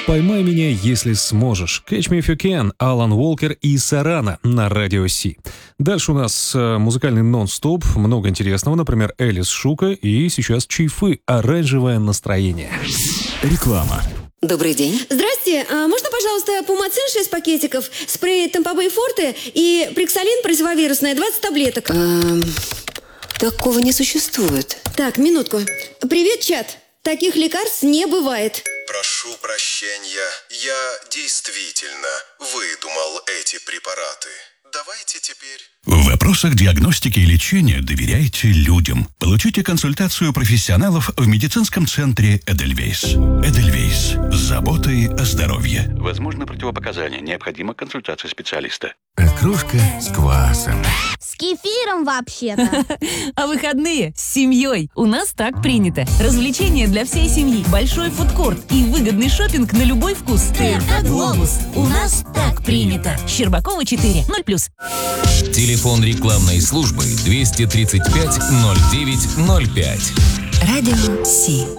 «Поймай меня, если сможешь». «Catch Me If You Can», Алан Уолкер и Сарана на Радио Си. Дальше у нас музыкальный нон-стоп, много интересного, например, Элис Шука и сейчас Чайфы «Оранжевое настроение». Реклама. Добрый день. Здрасте, можно, пожалуйста, Пумацин 6 пакетиков, спрей Тампобей Форте и Приксалин противовирусное 20 таблеток. Такого не существует. Так, минутку. Привет, чат. Таких лекарств не бывает. Прошу прощения, я действительно выдумал эти препараты. Давайте теперь... В вопросах диагностики и лечения доверяйте людям. Получите консультацию профессионалов в медицинском центре «Эдельвейс». «Эдельвейс» с заботой о здоровье. Возможно, противопоказания. Необходима консультация специалиста. Кружка с квасом. С кефиром вообще-то. А выходные с семьей. У нас так принято. Развлечения для всей семьи, большой фудкорт и выгодный шопинг на любой вкус. ТРК «Глобус». У нас так принято. Щербакова 4, 0+. Телефон рекламной службы 235 09 05. Радио Си.